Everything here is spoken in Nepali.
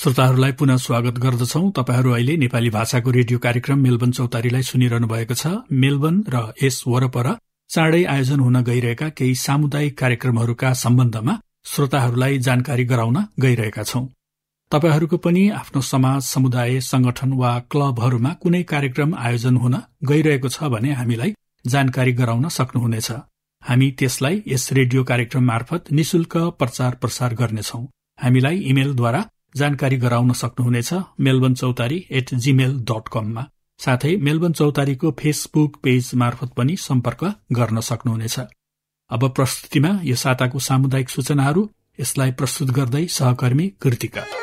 श्रोताहरूलाई पुनः स्वागत गर्दछौं। तपाईहरू अहिले नेपाली भाषाको रेडियो कार्यक्रम मेलबन चौतारीलाई सुनिरहनु भएको छ। मेलबन र यस वरपर चाँडै आयोजन हुन गइरहेका केही सामुदायिक कार्यक्रमहरूका सम्बन्धमा श्रोताहरूलाई जानकारी गराउन गइरहेका छौं। तपाईहरूको पनि आफ्नो समाज, समुदाय, संगठन वा क्लबहरूमा कुनै कार्यक्रम आयोजन हुन गइरहेको छ भने हामीलाई जानकारी गराउन सक्नुहुनेछ। हामी त्यसलाई यस रेडियो कार्यक्रम मार्फत निशुल्क प्रचार प्रसार गर्नेछौं। हामीलाई इमेलद्वारा जानकारी गराउन सक्नुहुनेछ melbourne.chautari@gmail.com मा। साथै मेलबर्न चौतारीको फेसबुक पेज मार्फत पनि सम्पर्क गर्न सक्नुहुनेछ। अब प्रस्तुतिमा यो साताको सामुदायिक सूचनाहरू, यसलाई प्रस्तुत गर्दै सहकर्मी कृतिका।